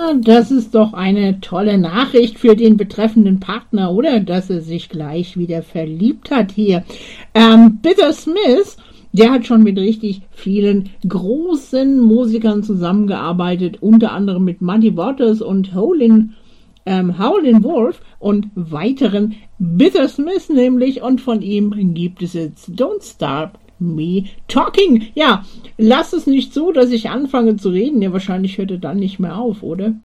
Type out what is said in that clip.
Das ist doch eine tolle Nachricht für den betreffenden Partner, oder? Dass er sich gleich wieder verliebt hat hier. Peter Smith, der hat schon mit richtig vielen großen Musikern zusammengearbeitet, unter anderem mit Muddy Waters und Howlin' Wolf und weiteren. Peter Smith nämlich, und von ihm gibt es jetzt Don't Stop Me Talking. Ja, lass es nicht zu, dass ich anfange zu reden. Ja, wahrscheinlich hört er dann nicht mehr auf, oder?